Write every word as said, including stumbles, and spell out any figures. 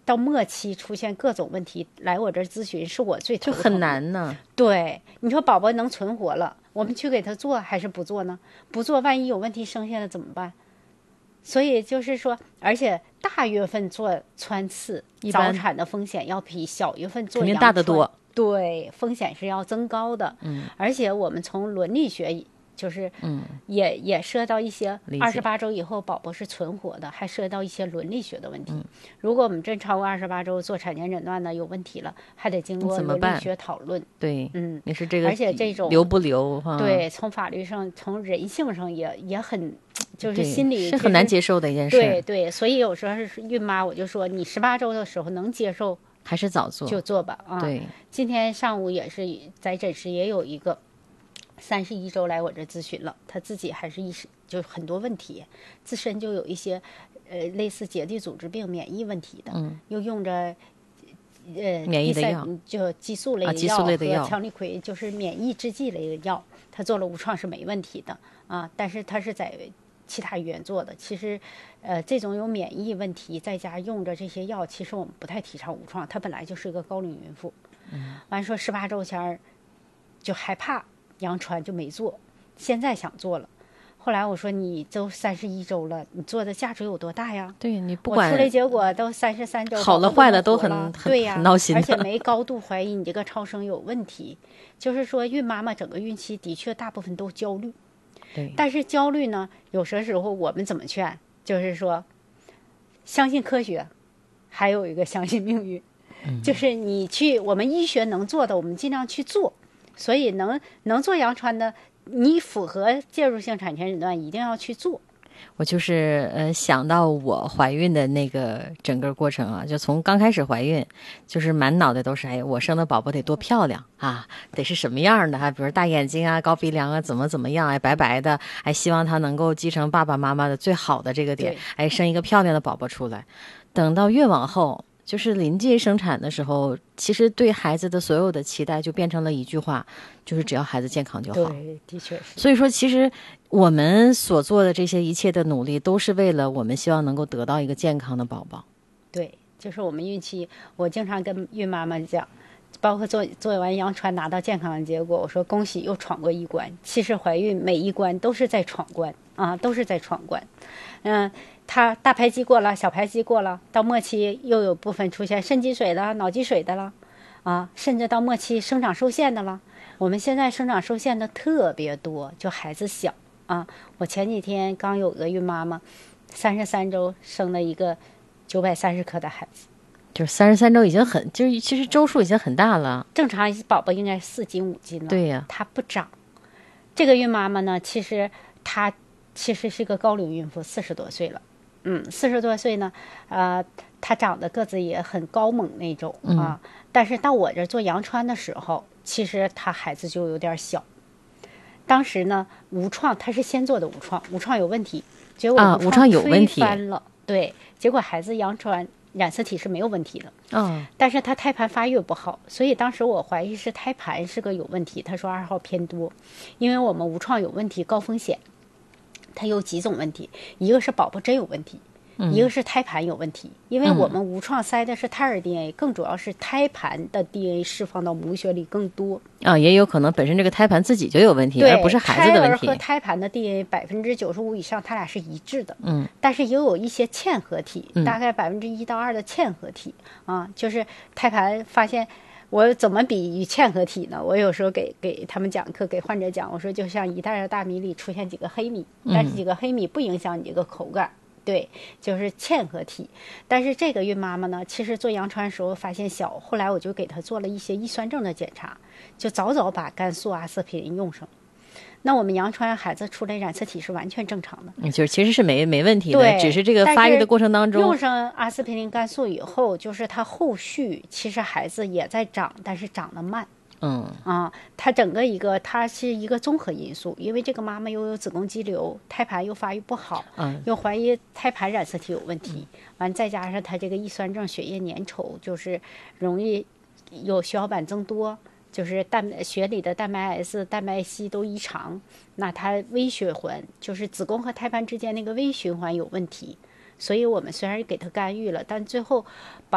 到末期出现各种问题来我这儿咨询，是我最头疼的， 就很难呢。 对，你说宝宝能存活了，我们去给他做还是不做呢？不做，万一有问题生下来怎么办？所以就是说，而且大月份做穿刺早产的风险要比小月份做肯定羊穿大得多， 对，风险是要增高的。 嗯， 而且我们从伦理学就是嗯， 也也涉及到一些理解二十八周以后宝宝是存活的，还涉及到一些伦理学的问题。 嗯如果我们真超过二十八周做产前诊断呢，有问题了，还得经过伦理怎么办学讨论。 对， 嗯， 你是这个， 而且这种留不留哈？ 对，从法律上、从人性上也也很，就是对心里是很难接受的一件事。 对对，所以有时候是孕妈，我就说你十八周的时候能接受还是早做就做吧啊。 对， 今天上午也是在诊室也有一个三十一周来我这咨询了，他自己还是一就很多问题，自身就有一些呃类似结缔组织病、免疫问题的， 嗯， 又用着。呃， 免疫的药就激素类啊，激素类的药， 羟氯喹就是免疫制剂类的药，他做了无创是没问题的啊，但是他是在其他医院做的。其实，呃，这种有免疫问题在家用着这些药，其实我们不太提倡无创。她本来就是个高龄孕妇， 嗯， 完说十八周前就害怕羊穿就没做，现在想做了。后来我说你都三十一周了，你做的价值有多大呀？ 对你不管我出来结果都三十三周， 好了坏了都很很对呀， 很闹心的， 而且没高度怀疑你这个超声有问题。就是说，孕妈妈整个孕期的确大部分都焦虑， 对， 但是焦虑呢，有些时候我们怎么劝？就是说，相信科学，还有一个相信命运。 嗯、 就是你去，我们医学能做的，我们尽量去做。所以能能做羊穿的。你符合介入性产前诊断，一定要去做。 我就是呃想到我怀孕的那个整个过程啊，就从刚开始怀孕，就是满脑袋都是哎，我生的宝宝得多漂亮啊，得是什么样的哈、啊，比如大眼睛啊、高鼻梁啊，怎么怎么样，哎，白白的，还希望他能够继承爸爸妈妈的最好的这个点，哎，生一个漂亮的宝宝出来。等到越往后。就是临近生产的时候，其实对孩子的所有的期待就变成了一句话，就是只要孩子健康就好。 对，的确是。 所以说，其实我们所做的这些一切的努力，都是为了我们希望能够得到一个健康的宝宝。 对，就是我们孕期，我经常跟孕妈妈讲，包括做做完羊穿拿到健康的结果，我说恭喜又闯过一关。其实怀孕每一关都是在闯关啊，都是在闯关。嗯。他大排畸过了，小排畸过了，到末期又有部分出现肾积水了、脑积水的了，啊，甚至到末期生长受限的了。我们现在生长受限的特别多，就孩子小啊。我前几天刚有个孕妈妈，三十三周生了一个九百三十克的孩子， 就是三十三周已经很，就是其实周数已经很大了。 正常宝宝应该四斤五斤了， 对呀， 她不长。这个孕妈妈呢，其实她其实是个高龄孕妇，四十多岁了。嗯，四十多岁呢，呃，她长得个子也很高猛那种啊。嗯、但是到我这做羊穿的时候，其实她孩子就有点小。当时呢，无创，她是先做的无创，无创有问题，结果无创有问题翻了。对，结果孩子羊穿染色体是没有问题的。 嗯、哦， 但是她胎盘发育不好，所以当时我怀疑是胎盘是个有问题。她说二号偏多，因为我们无创有问题，高风险。它有几种问题，一个是宝宝真有问题， 嗯、 一个是胎盘有问题。因为我们无创塞的是胎儿 D N A，、嗯、更主要是胎盘的 D N A 释放到母血里更多啊，也有可能本身这个胎盘自己就有问题，而不是孩子的问题。 胎儿和胎盘的 D N A 百分之九十五以上，它俩是一致的。 嗯， 但是也有一些嵌合体， 嗯、 大概百分之一到二的嵌合体啊，就是胎盘发现。我怎么比喻嵌合体呢？我有时候给给他们讲课，给患者讲，我说就像一袋的大米里出现几个黑米，但是几个黑米不影响你这个口感，嗯、对，就是嵌合体。但是这个孕妈妈呢，其实做羊穿的时候发现小，后来我就给她做了一些易酸症的检查，就早早把甘肃阿司匹林用上。那我们羊穿孩子出来染色体是完全正常的， 嗯，就是其实是没没问题的，只是这个发育的过程当中用上阿司匹林甘肃以后，就是他后续其实孩子也在长，但是长得慢。 嗯啊，它整个一个它是一个综合因素，因为这个妈妈又有子宫肌瘤，胎盘又发育不好， 嗯， 又怀疑胎盘染色体有问题，完、嗯、再加上她这个易酸症血液粘稠，就是容易有血小板增多。就是蛋血里的蛋白 S、蛋白 C 都异常，那它微循环就是子宫和胎盘之间那个微循环有问题，所以我们虽然给它干预了，但最后把